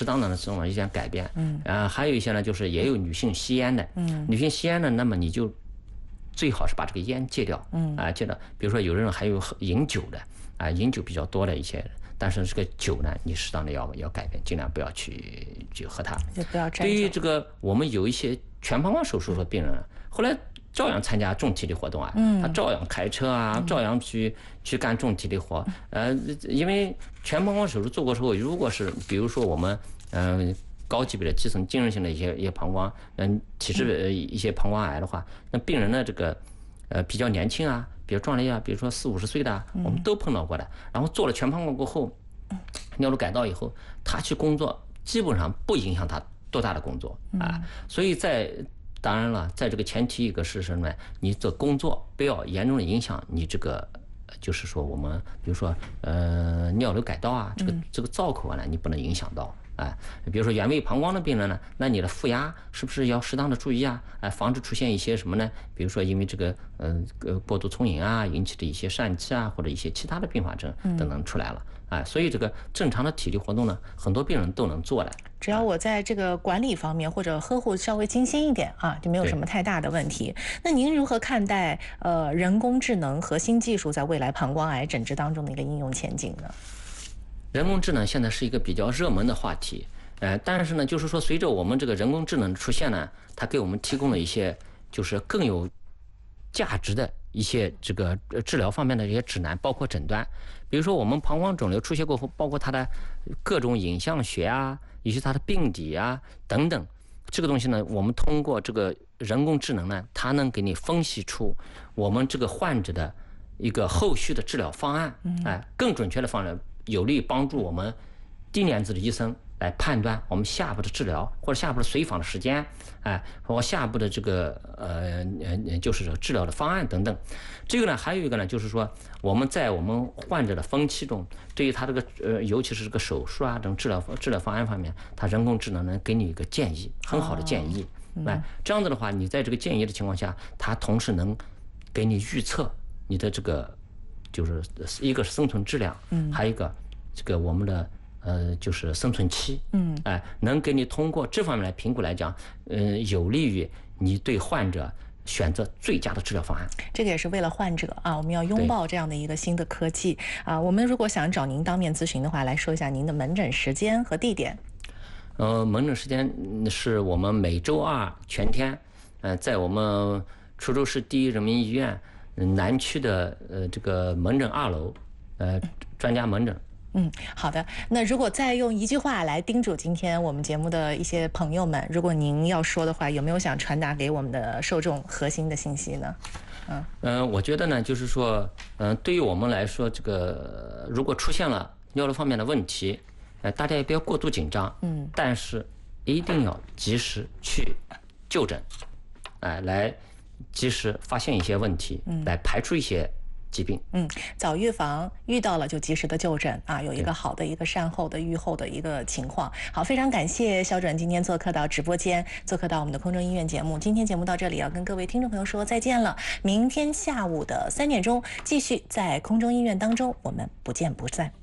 适当的这种一些改变。还有一些呢，就是也有女性吸烟的。女性吸烟呢，那么你就最好是把这个烟戒掉。戒掉。比如说有的人还有饮酒的，饮酒比较多的一些人。但是这个酒呢，你适当的要改变，尽量不要去喝它。 就不要沾。 对于这个，我们有一些全膀胱手术的病人，后来照样参加重体力活动啊，他照样开车啊，照样去干重体力活。因为全膀胱手术做过之后，如果是比如说我们高级别的基层精神性的一些膀胱，体质一些膀胱癌的话，那病人呢这个比较年轻啊。比如壮烈啊，比如说40、50岁的，我们都碰到过的。然后做了全膀胱过后，尿路改道以后，他去工作基本上不影响他多大的工作啊。所以当然了，在这个前提一个是什么呢？你的工作不要严重的影响你这个，就是说我们比如说尿流改道啊，这个造口啊呢，你不能影响到。比如说原位膀胱的病人呢，那你的负压是不是要适当的注意啊？防止出现一些什么呢？比如说因为这个过度聪饮啊引起的一些疝气啊，或者一些其他的并发症等等出来了。所以这个正常的体力活动呢，很多病人都能做的。 只要我在这个管理方面或者呵护稍微精心一点啊，就没有什么太大的问题。那您如何看待人工智能核心技术在未来膀胱癌诊治当中的一个应用前景呢？ 人工智能现在是一个比较热门的话题，但是呢，就是说随着我们这个人工智能的出现呢，它给我们提供了一些就是更有价值的一些这个治疗方面的一些指南，包括诊断。比如说我们膀胱肿瘤出血过后，包括它的各种影像学啊，以及它的病理啊等等，这个东西呢，我们通过这个人工智能呢，它能给你分析出我们这个患者的一个后续的治疗方案，更准确的方案。有利帮助我们低年资的医生来判断我们下步的治疗或者下步的随访的时间，或下步的这个就是治疗的方案等等。这个呢，还有一个呢，就是说我们在我们患者的分期中，对于他这个尤其是这个手术啊等治疗方案方面，他人工智能能给你一个建议，很好的建议。这样子的话，你在这个建议的情况下，它同时能给你预测你的这个。就是一个是生存质量，还有一个这个我们的就是生存期，能给你通过这方面来评估来讲，有利于你对患者选择最佳的治疗方案。 这个也是为了患者啊，我们要拥抱这样的一个新的科技啊。我们如果想找您当面咨询的话，来说一下您的门诊时间和地点。 门诊时间是我们每周2全天，在我们滁州市第一人民医院。南区的这个门诊2楼，专家门诊。 好的。那如果再用一句话来叮嘱今天我们节目的一些朋友们，如果您要说的话，有没有想传达给我们的受众核心的信息呢？ 我觉得呢，就是说，对于我们来说，这个如果出现了尿路方面的问题，大家也不要过度紧张，但是一定要及时去就诊，来。及时发现一些问题，来排除一些疾病。 早预防，遇到了就及时的就诊啊，有一个好的一个善后的预后的一个情况。好，非常感谢肖主任今天做客到直播间，做客到我们的空中医院节目。今天节目到这里，要跟各位听众朋友说再见了。明天下午的3点钟，继续在空中医院当中，我们不见不散。